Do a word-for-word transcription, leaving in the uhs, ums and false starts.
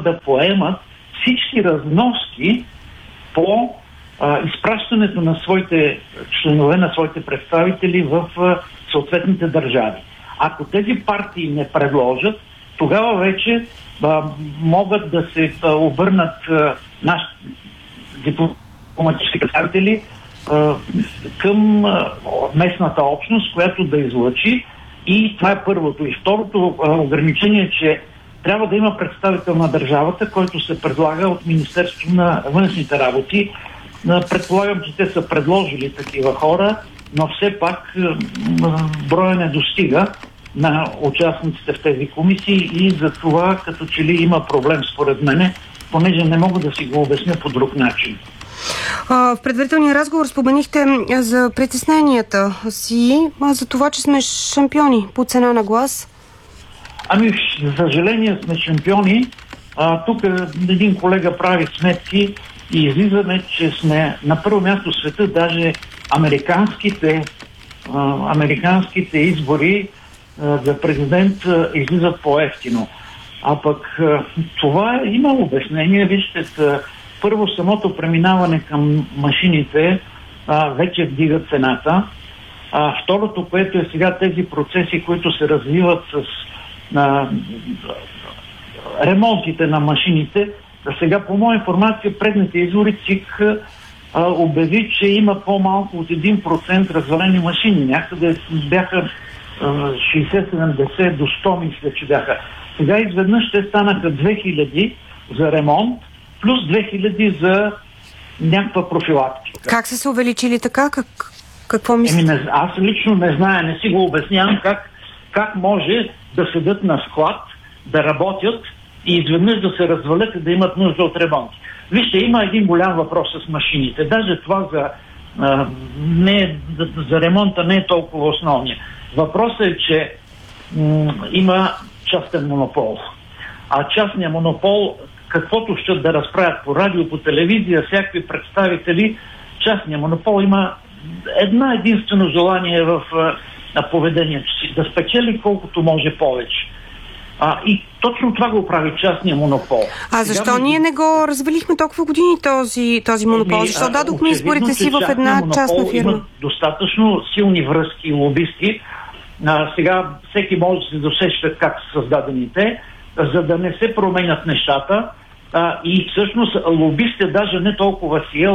да поемат всички разноски по а, изпращането на своите членове, на своите представители в а, съответните държави. Ако тези партии не предложат, тогава вече а, могат да се а, обърнат а, наши дипломатически представители а, към а, местната общност, която да излъчи. И това е първото. И второто а, ограничение, че трябва да има представител на държавата, който се предлага от Министерството на външните работи. Предполагам, че те са предложили такива хора, но все пак броя не достига на участниците в тези комисии и за това като че ли има проблем според мене, понеже не мога да си го обясня по друг начин. В предварителния разговор споменихте за притесненията си, за това, че сме шампиони по цена на глас. Ами, за съжаление сме шампиони. А, тук един колега прави сметки и излизаме, че сме на първо място в света. Даже американските, а, американските избори а, за президент а, излизат по-евтино. А пък а, това има обяснение. Вижте, а, първо самото преминаване към машините а, вече вдига цената. А, второто, което е сега тези процеси, които се развиват с на ремонтите на машините. Сега, по моя информация, предните избори ЦИК а, обяви, че има по-малко от един процент развалени машини. Някъде бяха а, шейсет-седемдесет до сто, мисля, че бяха. Сега изведнъж ще станаха две хиляди за ремонт, плюс две хиляди за някаква профилактика. Как са се увеличили така? Как, какво мислите? Еми, аз лично не зная, не си го обяснявам как, как може да седят на склад, да работят и изведнъж да се развалят и да имат нужда от ремонт. Вижте, има един голям въпрос с машините. Даже това за, а, не, за ремонта не е толкова основния. Въпросът е, че м- има частен монопол. А частният монопол, каквото ще да разправят по радио, по телевизия, всякакви представители, частният монопол има една единствено желание в на поведението си, да спечели колкото може повече. А, и точно това го прави частния монопол. А защо Сега, ние не го развалихме толкова години този, този монопол? Ми, защо дадохме изборите си в една частна фирма? Има достатъчно силни връзки и лобисти. А, сега всеки може да се досеща как са създадени те, за да не се променят нещата. А, и всъщност лобистите даже не толкова сила,